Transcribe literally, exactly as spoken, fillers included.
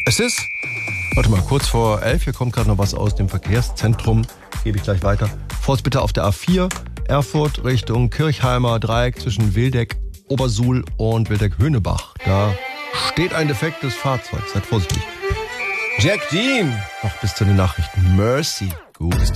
Es ist, warte mal, kurz vor elf, hier kommt gerade noch was aus dem Verkehrszentrum, gebe ich gleich weiter. Vorsicht bitte auf der A vier, Erfurt Richtung Kirchheimer Dreieck zwischen Wildeck, Obersuhl und Wildeck-Höhnebach. Da steht ein defektes Fahrzeug, seid vorsichtig. Jack Dean, noch bis zu den Nachrichten. Mercy, gut.